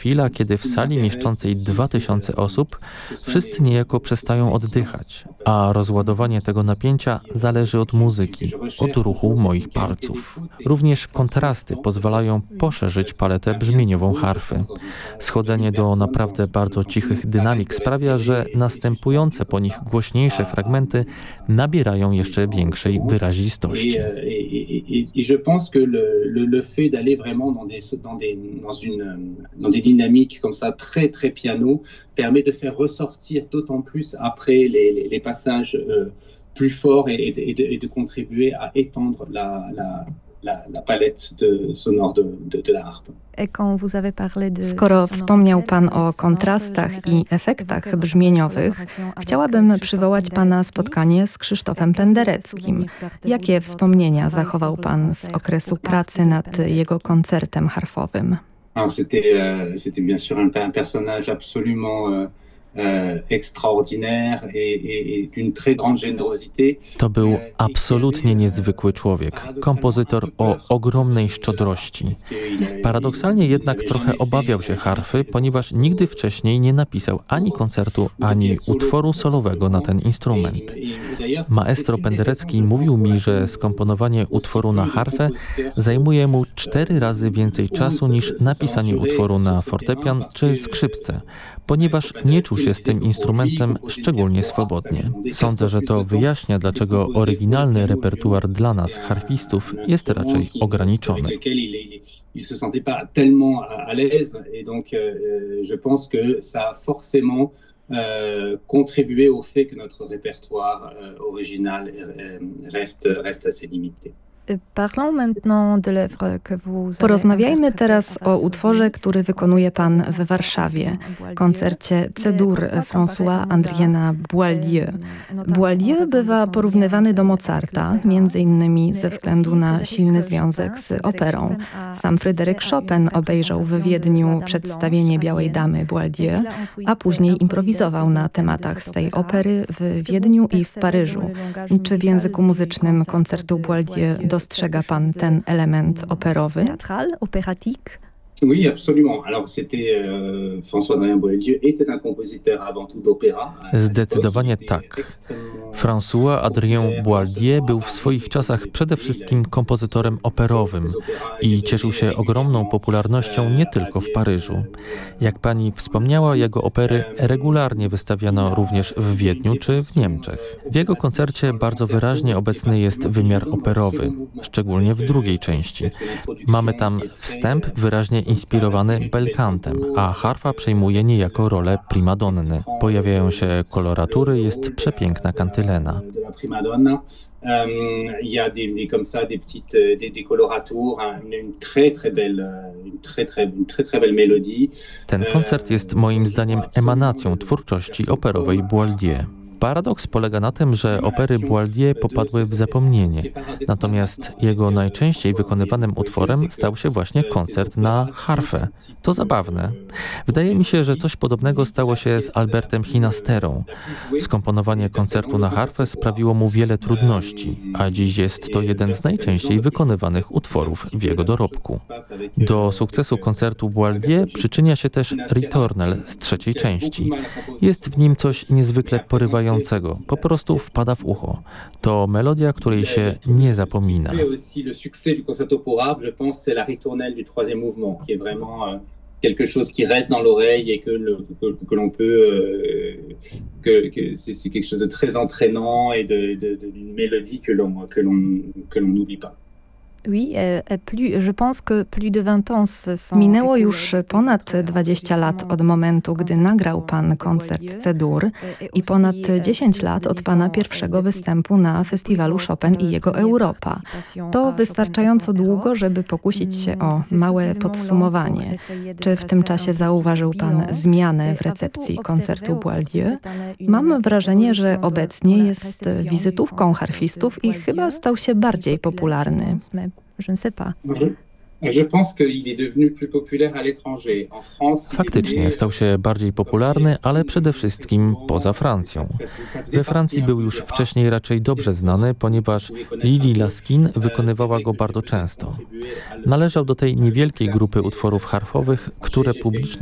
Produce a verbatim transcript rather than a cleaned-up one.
chwila, kiedy w sali mieszczącej dwa tysiące osób wszyscy niejako przestają oddychać, a rozładowanie tego napięcia zależy od muzyki, od ruchu moich palców. Również kontrasty pozwalają poszerzyć paletę brzmieniową harfy. Schodzenie do naprawdę bardzo cichych dynamik sprawia, że następujące po nich głośniejsze fragmenty nabierają jeszcze większej wyrazistości. I je pense que le, le, le fait d'aller vraiment dans des, dans des, dans une, dans des dynamiques comme ça très très piano permet de faire ressortir d'autant plus après les, les, les passages euh, plus forts et, et, de, et de contribuer à étendre la, la, la, la palette de, sonore de, de, de la harpe. Skoro wspomniał Pan o kontrastach i efektach brzmieniowych, chciałabym przywołać Pana spotkanie z Krzysztofem Pendereckim. Jakie wspomnienia zachował Pan z okresu pracy nad jego koncertem harfowym? Alors c'était, euh, c'était bien sûr un, un personnage absolument euh, euh, extraordinaire et, et, et d'une très grande générosité. To był absolutnie niezwykły człowiek, kompozytor o ogromnej szczodrości. Paradoksalnie jednak trochę obawiał się harfy, ponieważ nigdy wcześniej nie napisał ani koncertu, ani utworu solowego na ten instrument. Maestro Penderecki mówił mi, że skomponowanie utworu na harfę zajmuje mu cztery razy więcej czasu niż napisanie utworu na fortepian czy skrzypce, ponieważ nie czuł się z tym instrumentem szczególnie swobodnie. Sądzę, że to wyjaśnia, dlaczego oryginalny repertuar dla nas, harfistów, jest raczej ograniczony. Il se sentait pas tellement à l'aise et donc je pense que ça a forcément euh, contribué au fait que notre répertoire euh, original euh, reste, reste assez limité. Porozmawiajmy teraz o utworze, który wykonuje Pan w Warszawie, koncercie C-dur François Adriena Boieldieu. Boieldieu bywa porównywany do Mozarta, między innymi ze względu na silny związek z operą. Sam Fryderyk Chopin obejrzał w Wiedniu przedstawienie Białej Damy Boieldieu, a później improwizował na tematach z tej opery w Wiedniu i w Paryżu. Czy w języku muzycznym koncertu Boieldieu dostrzega Pan ten element operowy? Oui, absolument. Alors c'était euh, François-Adrien Boieldieu était un compositeur avant tout d'opéra. Zdecydowanie tak. François-Adrien Boieldieu był w swoich czasach przede wszystkim kompozytorem operowym i cieszył się ogromną popularnością nie tylko w Paryżu. Jak pani wspomniała, jego opery regularnie wystawiano również w Wiedniu czy w Niemczech. W jego koncercie bardzo wyraźnie obecny jest wymiar operowy, szczególnie w drugiej części. Mamy tam wstęp wyraźnie inspirowany belcantem, a harfa przejmuje niejako rolę primadonny. Pojawiają się koloratury, jest przepiękna kantylena. Il y a des, des comme ça des petites des, des coloratours, une très très belle une très très une très très belle mélodie. Ten koncert jest moim zdaniem emanacją twórczości operowej Boieldieu. Paradoks polega na tym, że opery Boieldieu popadły w zapomnienie, natomiast jego najczęściej wykonywanym utworem stał się właśnie koncert na harfę. To zabawne. Wydaje mi się, że coś podobnego stało się z Albertem Hinasterą. Skomponowanie koncertu na harfę sprawiło mu wiele trudności, a dziś jest to jeden z najczęściej wykonywanych utworów w jego dorobku. Do sukcesu koncertu Boieldieu przyczynia się też Ritornel z trzeciej części. Jest w nim coś niezwykle porywającego. Po prostu wpada w ucho. To melodia, której się nie zapomina. Quelque chose qui reste dans l'oreille et que, le, que, que l'on peut, euh, que, que c'est, c'est quelque chose de très entraînant et de, de, de, d'une mélodie que l'on, que l'on, que l'on n'oublie pas. Minęło już ponad dwadzieścia lat od momentu, gdy nagrał Pan koncert C-dur i ponad dziesięć lat od Pana pierwszego występu na festiwalu Chopin i jego Europa. To wystarczająco długo, żeby pokusić się o małe podsumowanie. Czy w tym czasie zauważył Pan zmianę w recepcji koncertu Boieldieu? Mam wrażenie, że obecnie jest wizytówką harfistów i chyba stał się bardziej popularny. Je ne sais pas. Faktycznie stał się bardziej popularny, ale przede wszystkim poza Francją. We Francji był już wcześniej raczej dobrze znany, ponieważ Lili Laskin wykonywała go bardzo często. Należał do tej niewielkiej grupy utworów harfowych, które publicznie